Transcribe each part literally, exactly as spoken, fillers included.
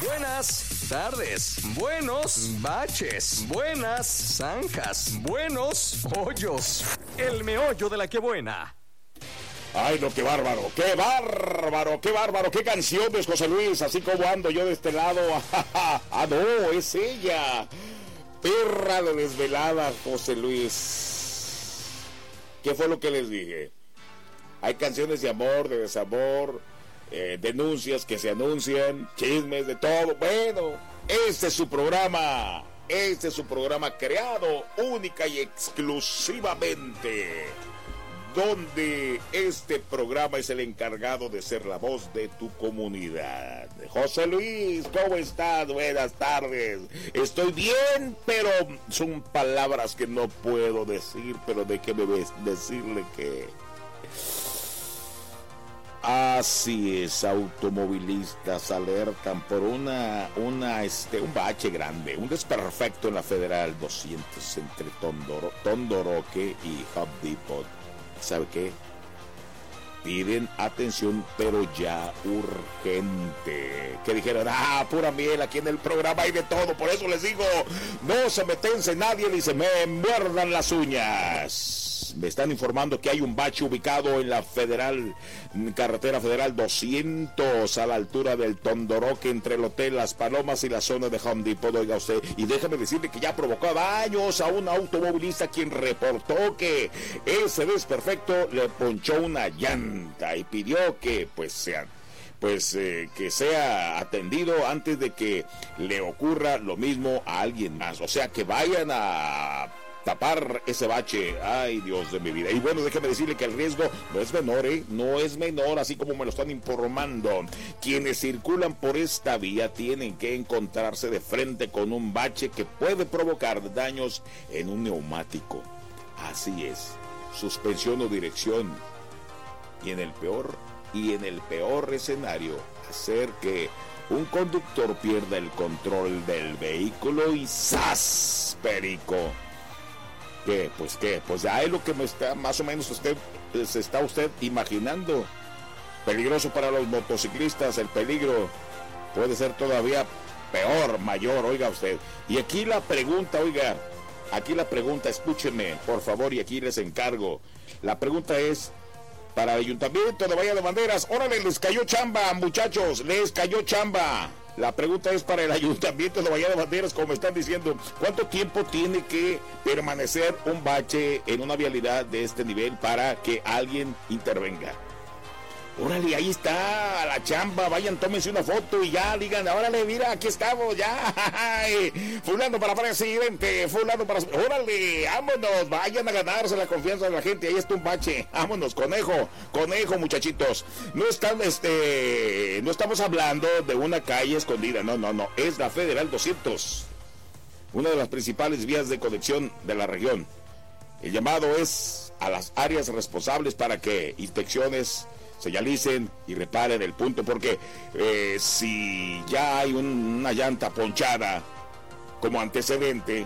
Buenas tardes, buenos baches, buenas zanjas, buenos hoyos. El meollo de la que buena. Ay, no, qué bárbaro, qué bárbaro, qué bárbaro, qué canciones, José Luis, así como ando yo de este lado. Ah, no, es ella. Perra de desvelada, José Luis. ¿Qué fue lo que les dije? Hay canciones de amor, de desamor, eh, denuncias que se anuncian, chismes, de todo. Bueno, este es su programa. Este es su programa creado única y exclusivamente, donde este programa es el encargado de ser la voz de tu comunidad. José Luis, ¿cómo estás? Buenas tardes. Estoy bien, pero son palabras que no puedo decir, pero déjeme decirle que... Así es, automovilistas alertan por una, una, este, un bache grande, un desperfecto en la Federal doscientos entre Tondoro, Tondoroque y Home Depot. ¿Sabe qué? Piden atención, pero ya urgente. Que dijeron, ah, pura miel, aquí en el programa hay de todo. Por eso les digo, no se me tense nadie ni se me muerdan las uñas. Me están informando que hay un bache ubicado en la Federal, carretera Federal doscientos, a la altura del Tondoroque, entre el Hotel Las Palomas y la zona de Home Depot. Oiga usted, y déjame decirle que ya provocó daños a un automovilista, quien reportó que ese desperfecto le ponchó una llanta y pidió que pues sean pues eh, que sea atendido antes de que le ocurra lo mismo a alguien más. O sea, que vayan a tapar ese bache. Ay, Dios de mi vida. Y bueno, déjeme decirle que el riesgo no es menor, ¿eh? No es menor, así como me lo están informando. Quienes circulan por esta vía tienen que encontrarse de frente con un bache que puede provocar daños en un neumático. Así es, suspensión o dirección. Y en el peor, y en el peor escenario, hacer que un conductor pierda el control del vehículo y ¡zas! Perico. ¿Qué? Pues qué, pues ya es lo que me está, más o menos usted, se está usted imaginando. Peligroso para los motociclistas, el peligro puede ser todavía peor, mayor, oiga usted. Y aquí la pregunta, oiga, aquí la pregunta, escúcheme, por favor, y aquí les encargo. La pregunta es, para el Ayuntamiento de Bahía de Banderas, órale, les cayó chamba, muchachos, les cayó chamba. La pregunta es para el Ayuntamiento de Bahía de Banderas, como están diciendo, ¿cuánto tiempo tiene que permanecer un bache en una vialidad de este nivel para que alguien intervenga? Órale, ahí está la chamba, vayan, tómense una foto y ya digan, órale, mira, aquí estamos, ya, fulano para presidente, fulano para... Órale, vámonos, vayan a ganarse la confianza de la gente, ahí está un bache, vámonos, conejo, conejo, muchachitos. No están, este, no estamos hablando de una calle escondida, no, no, no, es la Federal doscientos, una de las principales vías de conexión de la región. El llamado es a las áreas responsables para que inspecciones señalicen y reparen el punto, porque eh, si ya hay un, una llanta ponchada como antecedente,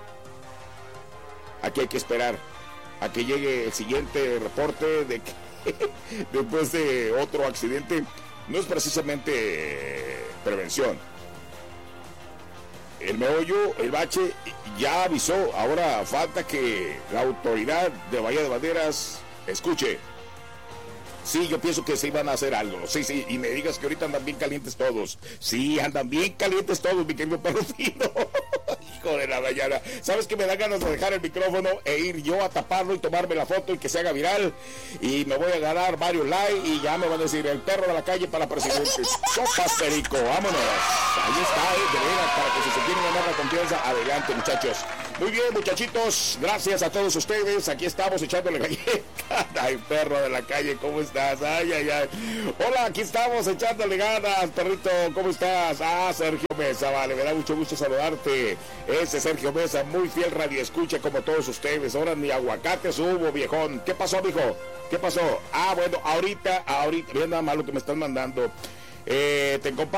aquí hay que esperar a que llegue el siguiente reporte de que después de otro accidente. No es precisamente eh, prevención. El meollo, el bache ya avisó, ahora falta que la autoridad de Bahía de Banderas escuche. Sí, yo pienso que sí van a hacer algo. Sí, sí, y me digas que ahorita andan bien calientes todos. Sí, andan bien calientes todos, mi querido perro fino. Hijo de la mañana. ¿Sabes que me da ganas de dejar el micrófono e ir yo a taparlo y tomarme la foto y que se haga viral? Y me voy a ganar varios likes y ya me van a decir, el perro de la calle para presidente. Sopas, perico, vámonos. Ahí está, eh, de veras, para que si se quieren ganar la confianza, adelante, muchachos. Muy bien, muchachitos, gracias a todos ustedes. Aquí estamos echándole galleta. Ay, perro de la calle, ¿cómo estás? Ay, ay, ay. Hola, aquí estamos echándole ganas, perrito, ¿cómo estás? Ah, Sergio Mesa, vale, me da mucho gusto saludarte. Ese Sergio Mesa, muy fiel radioescucha como todos ustedes. Ahora ni aguacates hubo, viejón. ¿Qué pasó, mijo? ¿Qué pasó? Ah, bueno, ahorita, ahorita, vean nada más lo que me están mandando. Eh, te compa